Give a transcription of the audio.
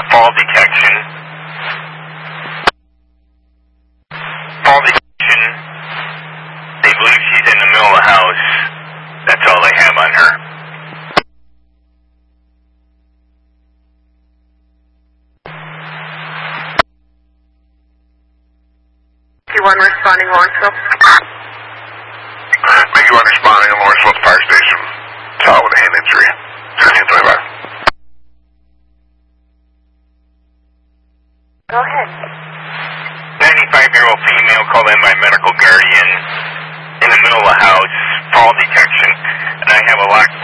Fall detection. Fall detection. They believe she's in the middle of the house. That's all they have on her. One responding Lawrenceville. Mickey 1 responding in Lawrenceville Fire Station. Child with a hand injury. 1625. Go ahead. 95-year-old female called in by medical guardian in the middle of the house. Fall detection. And I have a locked